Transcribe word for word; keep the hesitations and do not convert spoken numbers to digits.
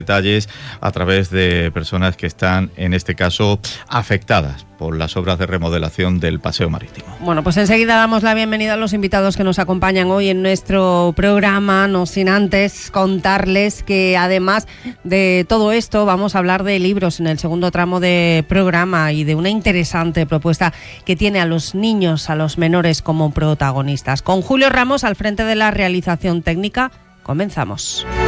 detalles a través de personas que están, en este caso, afectadas por las obras de remodelación del paseo marítimo. Bueno, pues enseguida damos la bienvenida a los invitados que nos acompañan hoy en nuestro programa, no sin antes contarles que además de todo esto vamos a hablar de libros en el segundo tramo de programa y de una interesante propuesta que tiene a los niños, a los menores como protagonistas. Con Julio Ramos al frente de la realización técnica, comenzamos.